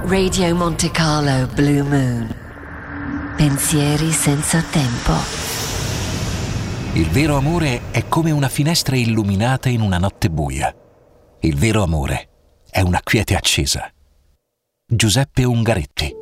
Radio Monte Carlo Blue Moon. Pensieri senza tempo. Il vero amore è come una finestra illuminata in una notte buia. Il vero amore è una quiete accesa. Giuseppe Ungaretti.